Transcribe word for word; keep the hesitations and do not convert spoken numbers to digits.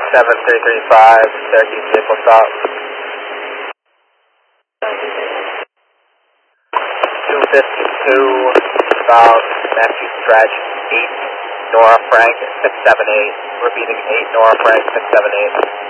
seven three three five, Syracuse vehicle stop. two fifty-two, South Matthew Stretch, eight Nora Frank, six seven eight. Repeating, eight Nora Frank, six seven eight.